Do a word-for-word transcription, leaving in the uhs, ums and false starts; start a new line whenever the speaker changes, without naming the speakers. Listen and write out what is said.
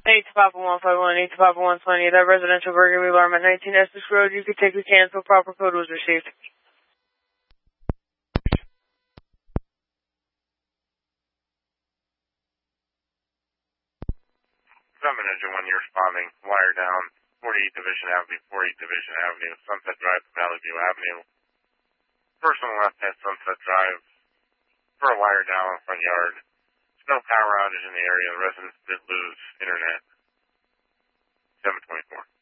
eight to Papa one five one, eight to Papa one twenty, that residential burglary alarm at nineteen Essex Road. You could take the cancel. Proper code was received.
Summon Engine one, you're responding. Wire down, forty-eight Division Avenue, forty-eight Division Avenue, Sunset Drive, Valley View Avenue. Person left at Sunset Drive for a wire down in the front yard. There's no power outage in the area. The residents did lose internet. seven twenty-four.